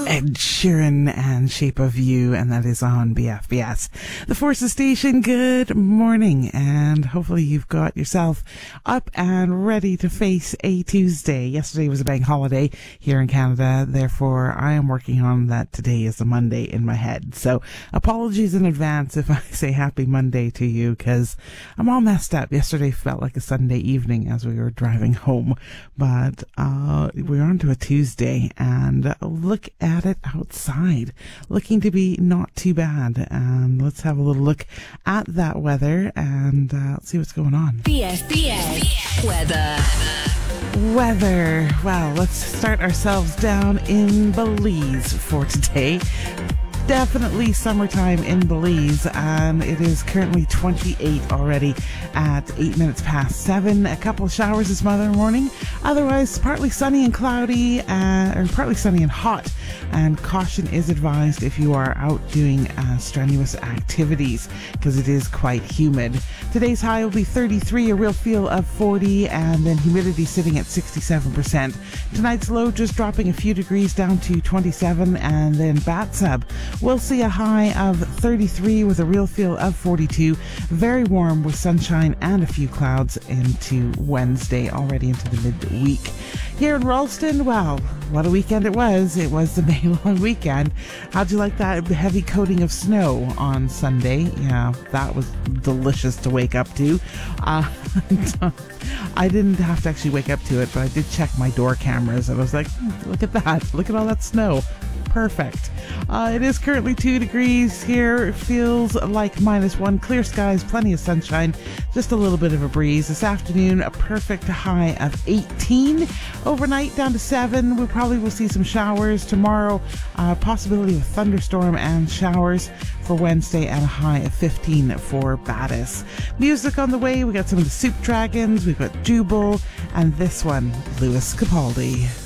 Ed Sheeran and Shape of You, and that is on BFBS. The Forces Station, good morning, and hopefully you've got yourself up and ready to face a Tuesday. Yesterday was a bank holiday here in Canada, therefore I am working on that today is a Monday in my head. So apologies in advance if I say happy Monday to you, because I'm all messed up. Yesterday felt like a Sunday evening as we were driving home, but we're on to a Tuesday, and look at it outside, looking to be not too bad. And let's have a little look at that weather and see what's going on. BFBS Weather. Well, let's start ourselves down in Belize for today. Definitely summertime in Belize, and it is currently 28 already at 8 minutes past 7. A couple of showers this morning. Otherwise, partly sunny and cloudy, or partly sunny and hot. And caution is advised if you are out doing strenuous activities, because it is quite humid. Today's high will be 33, a real feel of 40, and then humidity sitting at 67%. Tonight's low just dropping a few degrees down to 27, and then Batsub we'll see a high of 33 with a real feel of 42. Very warm with sunshine and a few clouds into Wednesday, already into the midweek. Here in Ralston, well, what a weekend it was. It was the May long weekend. How'd you like that heavy coating of snow on Sunday? Yeah, that was delicious to wake up to. I didn't have to actually wake up to it, but I did check my door cameras and I was like, look at that. Look at all that snow. Perfect. It is currently 2 degrees here. It feels like -1. Clear skies, plenty of sunshine, just a little bit of a breeze. This afternoon, a perfect high of 18. Overnight, down to 7. We probably will see some showers. Tomorrow, possibility of a thunderstorm and showers for Wednesday, and a high of 15 for Battis. Music on the way. We got some of the Soup Dragons. We've got Jubal, and this one, Lewis Capaldi.